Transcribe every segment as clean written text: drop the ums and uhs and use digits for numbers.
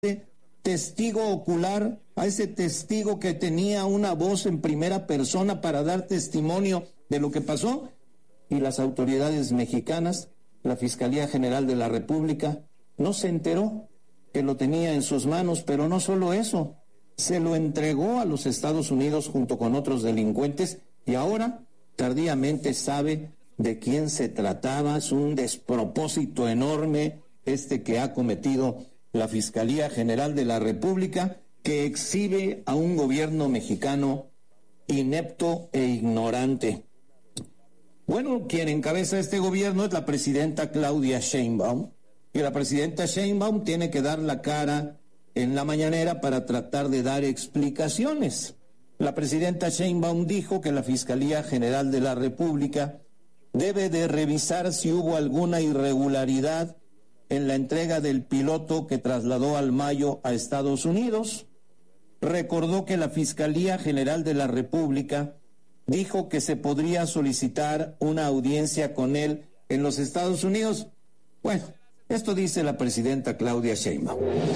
testigo ocular, a ese testigo que tenía una voz en primera persona para dar testimonio de lo que pasó, y las autoridades mexicanas, la Fiscalía General de la República, no se enteró que lo tenía en sus manos, pero no solo eso, se lo entregó a los Estados Unidos junto con otros delincuentes y ahora tardíamente sabe de quién se trataba. Es un despropósito enorme que ha cometido la Fiscalía General de la República, que exhibe a un gobierno mexicano inepto e ignorante. Bueno, quien encabeza este gobierno es la presidenta Claudia Sheinbaum, y la presidenta Sheinbaum tiene que dar la cara en la mañanera para tratar de dar explicaciones. La presidenta Sheinbaum dijo que la Fiscalía General de la República debe de revisar si hubo alguna irregularidad en la entrega del piloto que trasladó al Mayo a Estados Unidos. Recordó que la Fiscalía General de la República dijo que se podría solicitar una audiencia con él en los Estados Unidos. Bueno, esto dice la presidenta Claudia Sheinbaum.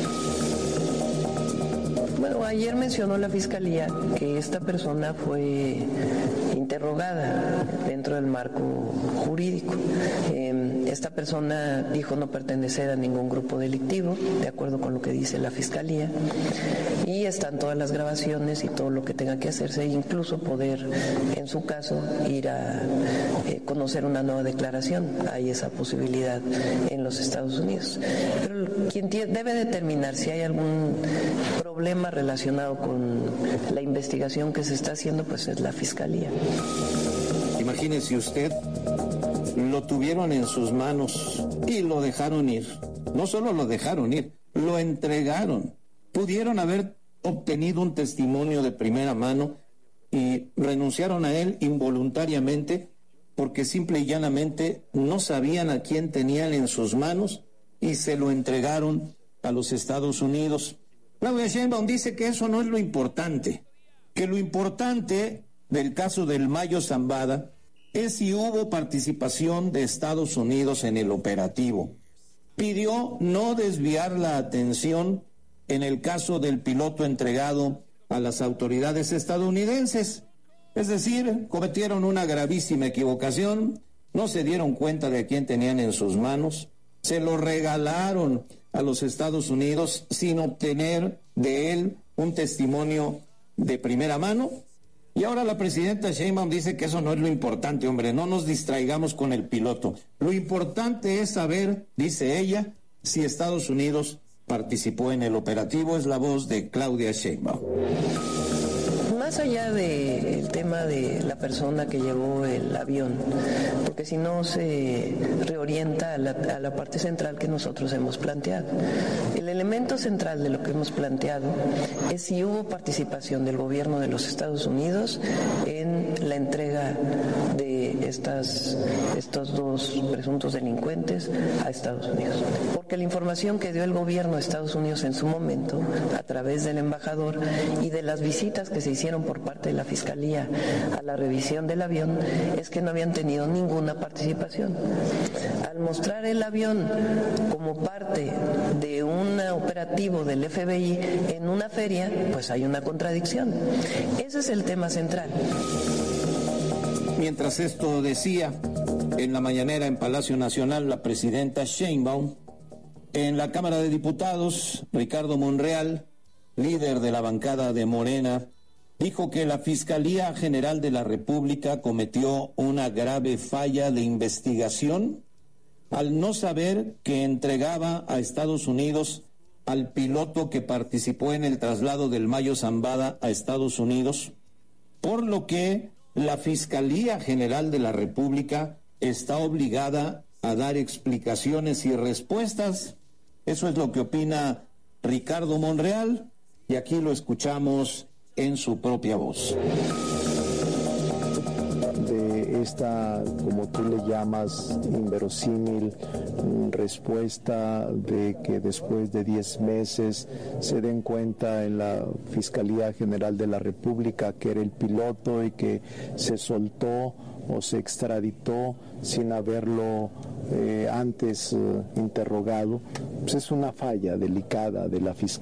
Bueno, ayer mencionó la Fiscalía que esta persona fue interrogada dentro del marco jurídico. Esta persona dijo no pertenecer a ningún grupo delictivo, de acuerdo con lo que dice la Fiscalía, y están todas las grabaciones y todo lo que tenga que hacerse, e incluso poder, en su caso, ir a conocer una nueva declaración. Hay esa posibilidad en los Estados Unidos. Pero quien debe determinar si hay algún problema relacionado con la investigación que se está haciendo, pues es la Fiscalía. Imagínese usted, lo tuvieron en sus manos y lo dejaron ir. No solo lo dejaron ir, lo entregaron. Pudieron haber obtenido un testimonio de primera mano y renunciaron a él involuntariamente porque simple y llanamente no sabían a quién tenían en sus manos y se lo entregaron a los Estados Unidos. Claudia Sheinbaum dice que eso no es lo importante, que lo importante del caso del Mayo Zambada es si hubo participación de Estados Unidos en el operativo. Pidió no desviar la atención en el caso del piloto entregado a las autoridades estadounidenses. Es decir, cometieron una gravísima equivocación, no se dieron cuenta de a quién tenían en sus manos, se lo regalaron a los Estados Unidos sin obtener de él un testimonio de primera mano. Y ahora la presidenta Sheinbaum dice que eso no es lo importante, hombre, no nos distraigamos con el piloto. Lo importante es saber, dice ella, si Estados Unidos participó en el operativo. Es la voz de Claudia Sheinbaum. Más allá del tema de la persona que llevó el avión, porque si no se reorienta a la parte central que nosotros hemos planteado. El elemento central de lo que hemos planteado es si hubo participación del gobierno de los Estados Unidos en la entrega de estos dos presuntos delincuentes a Estados Unidos. Porque la información que dio el gobierno de Estados Unidos en su momento, a través del embajador y de las visitas que se hicieron por parte de la Fiscalía a la revisión del avión, es que no habían tenido ninguna participación. Al mostrar el avión como parte de un operativo del FBI en una feria, pues hay una contradicción. Ese es el tema central. Mientras esto decía en la mañanera en Palacio Nacional la presidenta Sheinbaum, en la Cámara de Diputados, Ricardo Monreal, líder de la bancada de Morena, dijo que la Fiscalía General de la República cometió una grave falla de investigación al no saber que entregaba a Estados Unidos al piloto que participó en el traslado del Mayo Zambada a Estados Unidos, por lo que la Fiscalía General de la República está obligada a dar explicaciones y respuestas. Eso es lo que opina Ricardo Monreal, y aquí lo escuchamos en su propia voz. De esta, como tú le llamas, inverosímil respuesta de que después de 10 meses se den cuenta en la Fiscalía General de la República que era el piloto y que se soltó o se extraditó sin haberlo antes interrogado, pues es una falla delicada de la Fiscalía.